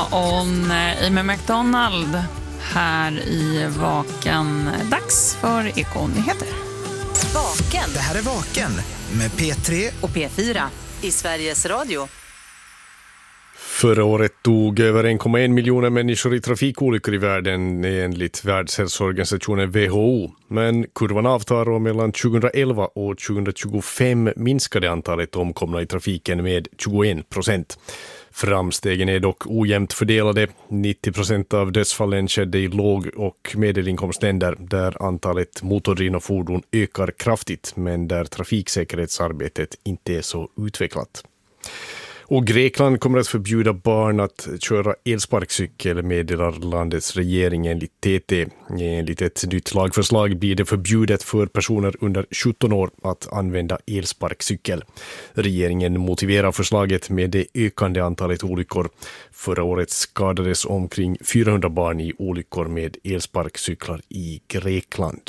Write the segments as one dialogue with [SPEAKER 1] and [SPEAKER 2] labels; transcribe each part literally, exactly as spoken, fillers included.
[SPEAKER 1] on Amy McDonald här i Vaken. Dags för Ekonyheter.
[SPEAKER 2] Vaken.
[SPEAKER 3] Det här är Vaken med P tre
[SPEAKER 2] och P fyra i Sveriges Radio.
[SPEAKER 4] Förra året dog över en komma en miljoner människor i trafikolyckor i världen enligt Världshälsoorganisationen W H O. Men kurvan avtar och mellan tjugoelva och tjugotjugofem minskade antalet omkomna i trafiken med tjugoen procent. Framstegen är dock ojämnt fördelade. nittio procent av dödsfallen skedde i låg- och medelinkomstländer där antalet motordrivna fordon ökar kraftigt men där trafiksäkerhetsarbetet inte är så utvecklat. Och Grekland kommer att förbjuda barn att köra elsparkcykel, meddelar landets regering enligt T T. Enligt ett nytt lagförslag blir det förbjudet för personer under sjutton år att använda elsparkcykel. Regeringen motiverar förslaget med det ökande antalet olyckor. Förra året skadades omkring fyrahundra barn i olyckor med elsparkcyklar i Grekland.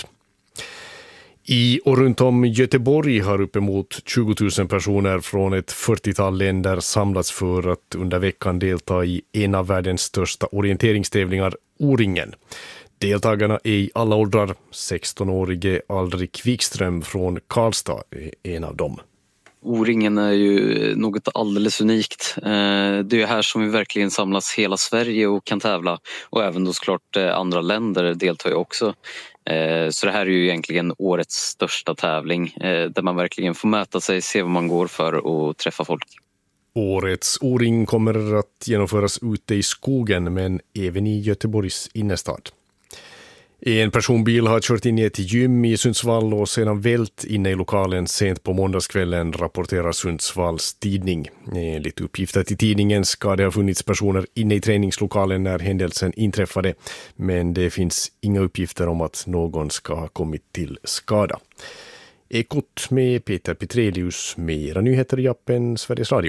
[SPEAKER 4] I och runt om Göteborg har uppemot tjugo tusen personer från ett fyrtiotal länder samlats för att under veckan delta i en av världens största orienteringstävlingar, O-ringen. Deltagarna är i alla åldrar. sexton-årige Alrik Wikström från Karlstad är en av dem.
[SPEAKER 5] O-ringen är ju något alldeles unikt. Det är här som vi verkligen samlas hela Sverige och kan tävla. Och även då såklart andra länder deltar ju också. Så det här är ju egentligen årets största tävling där man verkligen får möta sig, se vad man går för och träffa folk.
[SPEAKER 4] Årets O-ring kommer att genomföras ute i skogen men även i Göteborgs innerstad. En personbil har kört in i ett gym i Sundsvall och sedan vält inne i lokalen sent på måndagskvällen, rapporterar Sundsvalls tidning. Enligt uppgifter till tidningen ska det ha funnits personer inne i träningslokalen när händelsen inträffade, men det finns inga uppgifter om att någon ska ha kommit till skada. Ekot med Peter Petrelius med era nyheter i appen Sveriges Radio.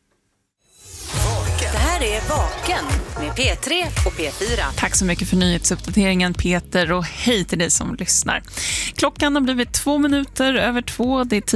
[SPEAKER 2] Det här är Vaken med P tre och P fyra.
[SPEAKER 1] Tack så mycket för nyhetsuppdateringen, Peter, och hej till dig som lyssnar. Klockan har blivit två minuter över två. Det är